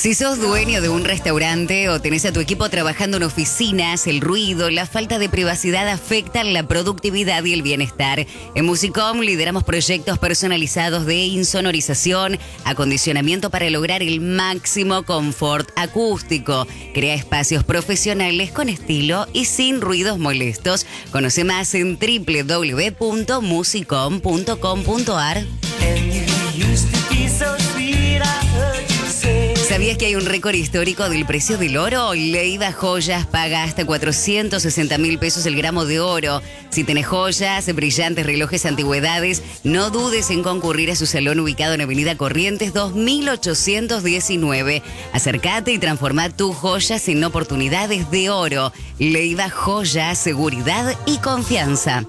Si sos dueño de un restaurante o tenés a tu equipo trabajando en oficinas, el ruido, la falta de privacidad afectan la productividad y el bienestar. En Musicom lideramos proyectos personalizados de insonorización, acondicionamiento para lograr el máximo confort acústico. Crea espacios profesionales con estilo y sin ruidos molestos. Conoce más en www.musicom.com.ar. ¿Sabías que hay un récord histórico del precio del oro? Leiva Joyas paga hasta 460.000 pesos el gramo de oro. Si tenés joyas, brillantes, relojes, antigüedades, no dudes en concurrir a su salón ubicado en Avenida Corrientes 2819. Acércate y transforma tus joyas en oportunidades de oro. Leiva Joyas, seguridad y confianza.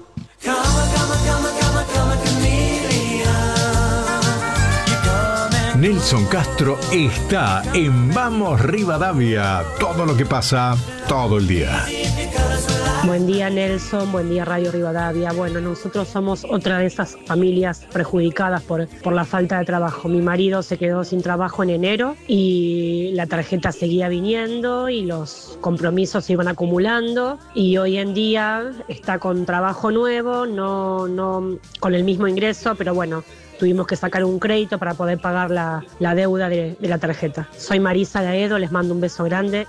Nelson Castro está en Vamos Rivadavia. Todo lo que pasa, todo el día. Buen día, Nelson. Buen día, Radio Rivadavia. Bueno, nosotros somos otra de esas familias perjudicadas por la falta de trabajo. Mi marido se quedó sin trabajo en enero y la tarjeta seguía viniendo y los compromisos se iban acumulando, y hoy en día está con trabajo nuevo, no con el mismo ingreso, pero bueno, tuvimos que sacar un crédito para poder pagar la deuda de la tarjeta. Soy Marisa de Aedo, les mando un beso grande.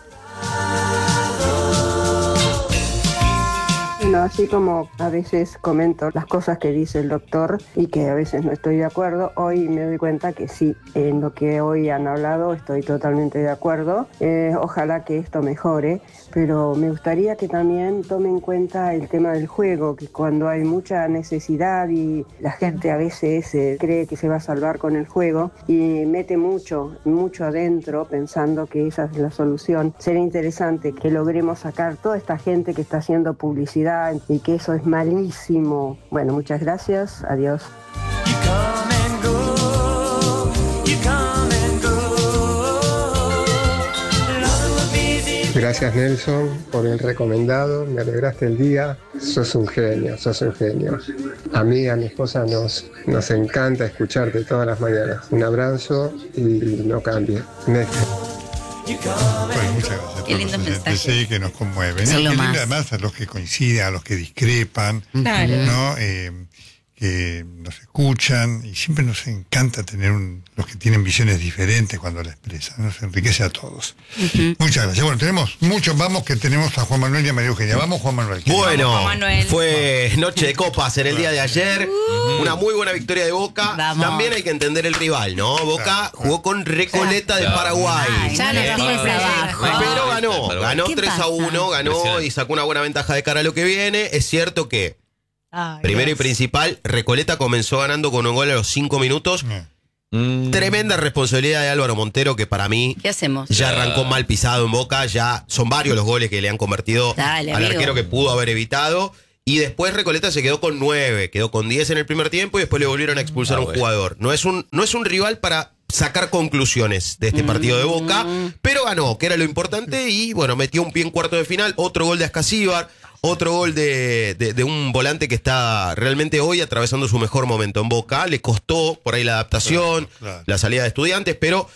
Bueno, así como a veces comento las cosas que dice el doctor y que a veces no estoy de acuerdo, hoy me doy cuenta que sí, en lo que hoy han hablado estoy totalmente de acuerdo. Ojalá que esto mejore, pero me gustaría que también tome en cuenta el tema del juego, que cuando hay mucha necesidad y la gente a veces cree que se va a salvar con el juego y mete mucho adentro pensando que esa es la solución. Sería interesante que logremos sacar toda esta gente que está haciendo publicidad y que eso es malísimo. Bueno, muchas gracias, adiós. Gracias, Nelson, por el recomendado, me alegraste el día, sos un genio. A mí y a mi esposa nos encanta escucharte todas las mañanas. Un abrazo y no cambie. Bueno, muchas gracias. Qué lindo mensaje. Sí, que nos conmueven. Son Qué lo lindo, más. además, a los que coinciden, a los que discrepan, Claro. ¿no? Que nos escuchan, y siempre nos encanta tener los que tienen visiones diferentes cuando la expresan. Nos enriquece a todos. Muchas gracias. Bueno, tenemos muchos, vamos, que tenemos a Juan Manuel y a María Eugenia. Vamos, Juan Manuel. Bueno, Juan Manuel. fue noche de copas en el día de ayer. Una muy buena victoria de Boca. Vamos. También hay que entender el rival, ¿no? Boca Claro. jugó con Recoleta de Paraguay. Ay, ya no tiene trabajo. Pero ganó ¿Qué 3-1, pasa? ganó y sacó una buena ventaja de cara a lo que viene. Es cierto que, primero y principal, Recoleta comenzó ganando con un gol a los 5 minutos. Tremenda responsabilidad de Álvaro Montero, que para mí ¿Qué hacemos? ya arrancó mal pisado en Boca. Ya son varios los goles que le han convertido Dale, al amigo. arquero que pudo haber evitado. Y después Recoleta se quedó con 9, quedó con 10 en el primer tiempo y después le volvieron a expulsar a un jugador. No es un rival para sacar conclusiones de este partido de Boca, pero ganó, que era lo importante, y bueno, metió un pie en cuarto de final, otro gol de Ascasíbar, otro gol de un volante que está realmente hoy atravesando su mejor momento en Boca. Le costó por ahí la adaptación, Claro. la salida de Estudiantes, pero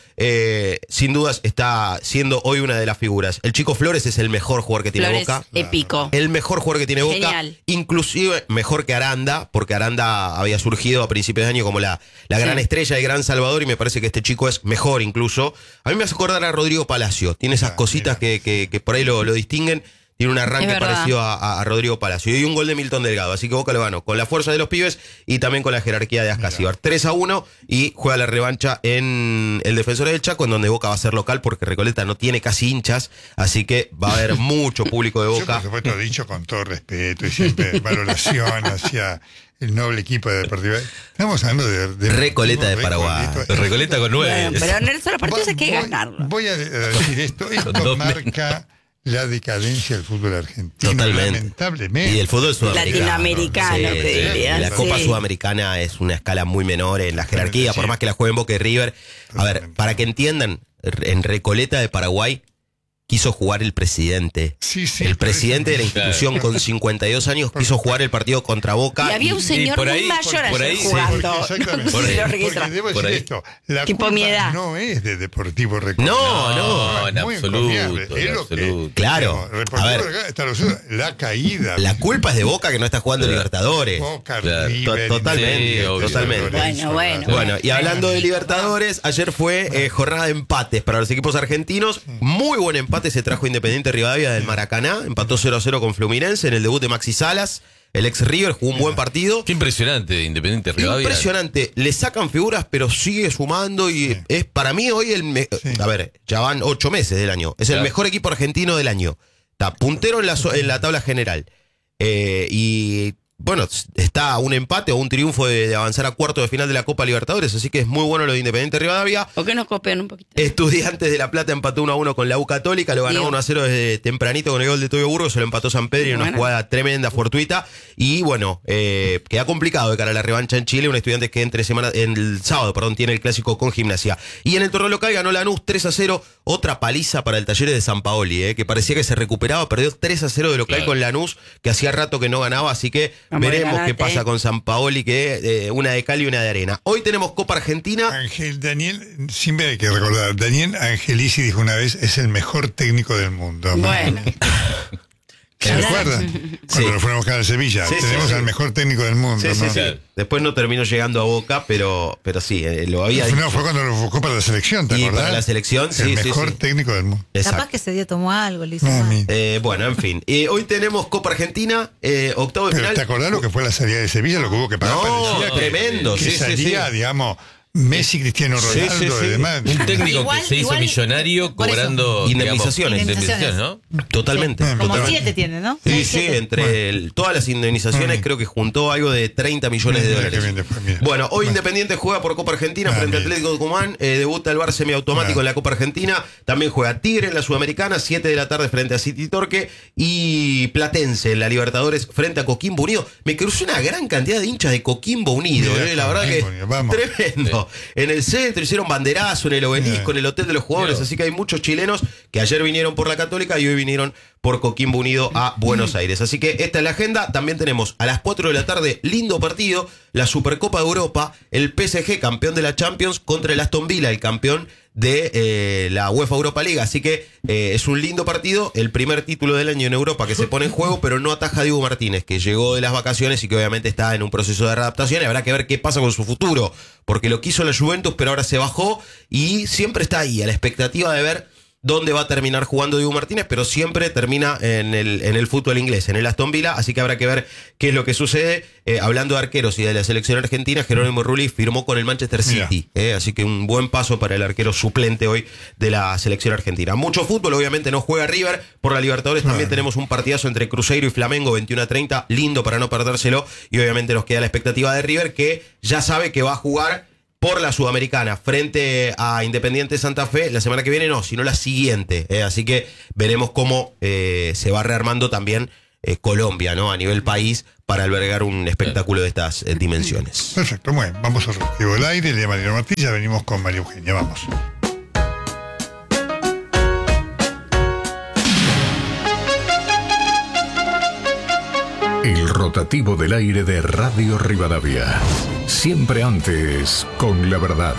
sin dudas está siendo hoy una de las figuras. El Chico Flores es el mejor jugador que tiene Flores, Boca. épico. El mejor jugador que tiene Boca, Genial. inclusive mejor que Aranda, porque Aranda había surgido a principios de año como la gran estrella de Gran Salvador, y me parece que este chico es mejor incluso. A mí me hace acordar a Rodrigo Palacio, tiene esas cositas que por ahí lo distinguen. Tiene un arranque Es verdad. parecido a Rodrigo Palacio. Y un gol de Milton Delgado. Así que Boca lo ganó con la fuerza de los pibes y también con la jerarquía de Ascasíbar. 3-1, y juega la revancha en el Defensor del Chaco, en donde Boca va a ser local, porque Recoleta no tiene casi hinchas. Así que va a haber mucho público de Yo, Boca. por supuesto, dicho con todo respeto y siempre valoración hacia el noble equipo de Deportivo. Estamos hablando de Recoleta de Paraguay. Recoleta con 9. Bueno, pero Nelson, los partidos hay que ganarlo. Voy a decir esto. Esto dos marca la decadencia del fútbol argentino. Totalmente. Lamentablemente. Y el fútbol sudamericano. Latinoamericano, Sí, te sí. diría. La Copa Sí. Sudamericana es una escala muy menor en la jerarquía, por más que la jueguen Boca y River. A ver, para que entiendan, en Recoleta de Paraguay quiso jugar el presidente. Sí, El presidente de la institución con 52 años quiso jugar el partido contra Boca. Y había un señor por muy ahí- mayor por ayer ahí- jugando. Exactamente. Por ahí- Lo Porque registra. debo Por decir ahí. esto, la Tipo culpa mi edad. no es de Deportivo Record. No, en muy absoluto, encomiable. en Es lo que- absoluto. Claro. Reportero A ver. de acá, Estados Unidos, la caída. La culpa es de Boca que no está jugando Claro. Libertadores. Boca, Claro. River, Totalmente, Sí, obvio. totalmente. Bueno, y hablando de Libertadores, ayer fue jornada de empates para los equipos argentinos. Muy buen empate se trajo Independiente Rivadavia del Maracaná. Empató 0-0 con Fluminense en el debut de Maxi Salas. El ex River jugó un buen partido. Qué impresionante, Independiente Rivadavia. Impresionante. Le sacan figuras, pero sigue sumando y es para mí hoy A ver, ya van 8 meses del año. Es el Claro. mejor equipo argentino del año. Está puntero en la tabla general. Y bueno, está a un empate o un triunfo de avanzar a cuarto de final de la Copa Libertadores, así que es muy bueno lo de Independiente Rivadavia. ¿Por qué nos copian un poquito? Estudiantes de La Plata empató 1-1 con la U Católica, lo ganó Digo. 1-0 desde tempranito con el gol de Toyo Burgos, se lo empató San Pedro en una Bueno. jugada tremenda, fortuita. Y bueno, queda complicado de cara a la revancha en Chile, un estudiante que el sábado tiene el clásico con Gimnasia. Y en el torneo local ganó Lanús 3-0, otra paliza para el Talleres de San Paoli, que parecía que se recuperaba, perdió 3-0 de local Claro. con Lanús, que hacía rato que no ganaba, así que Vamos, veremos ganate. qué pasa con San Paoli, que una de cal y una de arena. Hoy tenemos Copa Argentina. Daniel, siempre hay que recordar, Daniel Angelici dijo una vez, es el mejor técnico del mundo. Bueno. ¿Se acuerdan? Cuando Sí. lo fueron a buscar a Sevilla. Sí, sí, Tenemos sí. al mejor técnico del mundo. Sí, sí, ¿no? sí. Después no terminó llegando a Boca, pero sí, lo había dicho. No, fue cuando lo buscó para la selección, ¿te Y acordás? para la selección, sí, El sí, mejor sí. técnico del mundo. Exacto. Capaz que ese día tomó algo, le hizo No, mal. mi- Bueno, en fin. Hoy tenemos Copa Argentina, octavo de Pero final. ¿te acordás lo que fue la salida de Sevilla? Lo que hubo que pagar. No, Parecía que- tremendo, Que sí, sí, salía, sí. digamos, Messi, Cristiano Sí, Ronaldo sí, sí. y demás. Un técnico Igual- que se hizo igual- millonario por eso. cobrando Indemnizaciones. digamos, indemnizaciones, ¿no? Totalmente. Sí. Como totalmente. 7 tiene, ¿no? Sí, Seis, sí, siete. entre todas las indemnizaciones creo que juntó algo de 30 millones de Mira dólares. qué bien después, mira. Bueno, hoy Independiente juega por Copa Argentina frente a mira. Atlético Tucumán, debuta el bar semiautomático en la Copa Argentina, también juega Tigre en la Sudamericana, 7 de la tarde frente a City Torque y Platense en la Libertadores frente a Coquimbo Unido. Me crucé una gran cantidad de hinchas de Coquimbo Unido, Mira, la verdad que Coquimbo Unido, vamos. tremendo. En el centro hicieron banderazo, en el obelisco, en el hotel de los jugadores, Mira. así que hay muchos chilenos que ayer vinieron por la Católica y hoy vinieron por Coquimbo Unido a Buenos Aires. Así que esta es la agenda. También tenemos a las 4 de la tarde, lindo partido, la Supercopa de Europa, el PSG, campeón de la Champions, contra el Aston Villa, el campeón de la UEFA Europa League. Así que es un lindo partido, el primer título del año en Europa que se pone en juego, pero no ataja a Diego Martínez, que llegó de las vacaciones y que obviamente está en un proceso de readaptación y habrá que ver qué pasa con su futuro, porque lo quiso la Juventus, pero ahora se bajó y siempre está ahí, a la expectativa de ver dónde va a terminar jugando Diego Martínez, pero siempre termina en el fútbol inglés, en el Aston Villa, así que habrá que ver qué es lo que sucede. Hablando de arqueros y de la selección argentina, Jerónimo Rulli firmó con el Manchester City, así que un buen paso para el arquero suplente hoy de la selección argentina. Mucho fútbol, obviamente no juega River, por la Libertadores también tenemos un partidazo entre Cruzeiro y Flamengo, 21-30, lindo para no perdérselo, y obviamente nos queda la expectativa de River, que ya sabe que va a jugar por la Sudamericana frente a Independiente Santa Fe la semana que viene, no, sino la siguiente. Así que veremos cómo se va rearmando también Colombia, ¿no? A nivel país para albergar un espectáculo de estas dimensiones. Perfecto, bueno, vamos a Reactivo del Aire, de Mariano Martí, ya venimos con María Eugenia, vamos. El rotativo del aire de Radio Rivadavia. Siempre antes, con la verdad.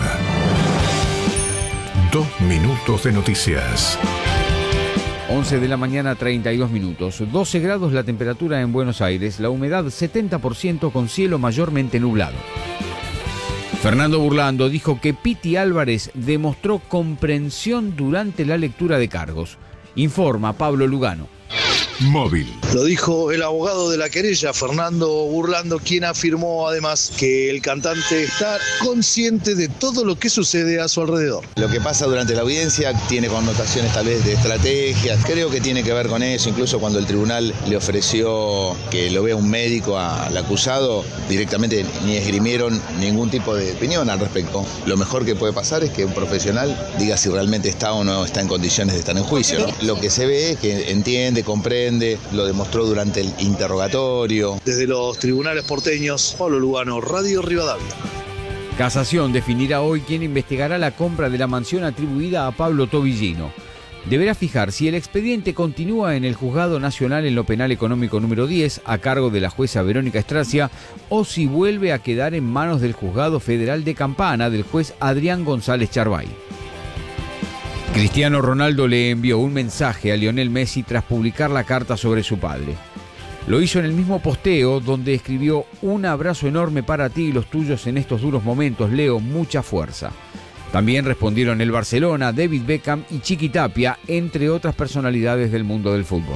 2 minutos de noticias. 11 de la mañana, 32 minutos. 12 grados la temperatura en Buenos Aires. La humedad 70% con cielo mayormente nublado. Fernando Burlando dijo que Piti Álvarez demostró comprensión durante la lectura de cargos. Informa Pablo Lugano. Móvil. Lo dijo el abogado de la querella, Fernando Burlando, quien afirmó además que el cantante está consciente de todo lo que sucede a su alrededor. Lo que pasa durante la audiencia tiene connotaciones tal vez de estrategias, creo que tiene que ver con eso, incluso cuando el tribunal le ofreció que lo vea un médico al acusado, directamente ni esgrimieron ningún tipo de opinión al respecto. Lo mejor que puede pasar es que un profesional diga si realmente está o no está en condiciones de estar en juicio, ¿no? Lo que se ve es que entiende, comprende, lo demostró durante el interrogatorio. Desde los tribunales porteños, Pablo Lugano, Radio Rivadavia. Casación definirá hoy quién investigará la compra de la mansión atribuida a Pablo Tobillino. deberá fijar si el expediente continúa en el Juzgado Nacional en lo Penal Económico número 10 a cargo de la jueza Verónica Estracia o si vuelve a quedar en manos del Juzgado Federal de Campana del juez Adrián González Charbay. Cristiano Ronaldo le envió un mensaje a Lionel Messi tras publicar la carta sobre su padre. Lo hizo en el mismo posteo donde escribió: un abrazo enorme para ti y los tuyos en estos duros momentos, Leo, mucha fuerza. También respondieron el Barcelona, David Beckham y Chiqui Tapia, entre otras personalidades del mundo del fútbol.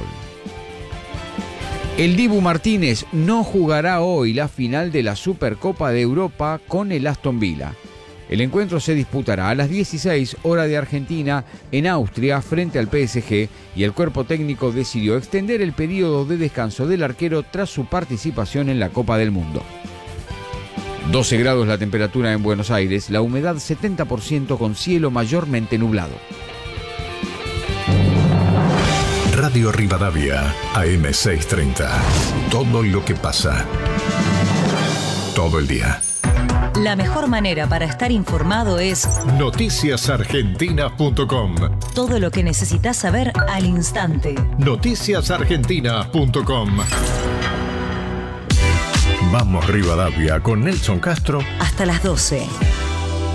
El Dibu Martínez no jugará hoy la final de la Supercopa de Europa con el Aston Villa. El encuentro se disputará a las 16 horas de Argentina en Austria frente al PSG y el cuerpo técnico decidió extender el periodo de descanso del arquero tras su participación en la Copa del Mundo. 12 grados la temperatura en Buenos Aires, la humedad 70% con cielo mayormente nublado. Radio Rivadavia, AM630. Todo lo que pasa. Todo el día. La mejor manera para estar informado es noticiasargentinas.com. Todo lo que necesitas saber al instante. Noticiasargentinas.com. Vamos Rivadavia con Nelson Castro. Hasta las 12.